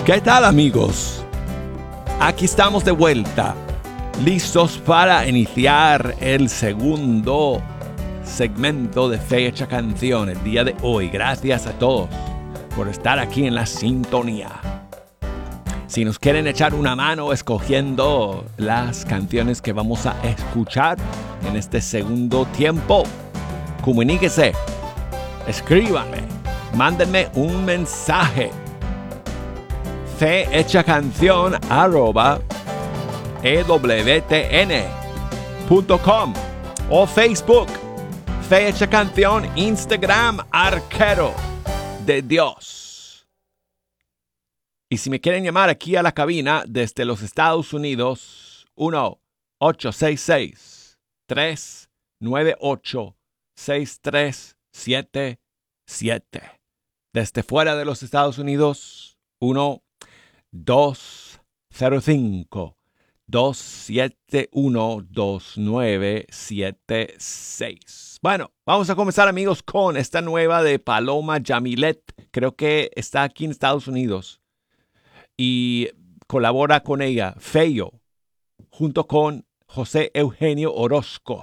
¿Qué tal, amigos? Aquí estamos de vuelta, listos para iniciar el segundo segmento de Fecha Canción el día de hoy. Gracias a todos por estar aquí en la sintonía. Si nos quieren echar una mano escogiendo las canciones que vamos a escuchar en este segundo tiempo, comuníquese, escríbanme, mándenme un mensaje. fehechacancion@ewtn.com o Facebook Fe Hecha Canción, Instagram Arquero de Dios. Y si me quieren llamar aquí a la cabina desde los Estados Unidos, 1-866-398-6377. Desde fuera de los Estados Unidos, 1-205-271-2976. Bueno, vamos a comenzar, amigos, con esta nueva de Paloma Yamilet. Creo que está aquí en Estados Unidos. Y colabora con ella Feyo, junto con José Eugenio Orozco.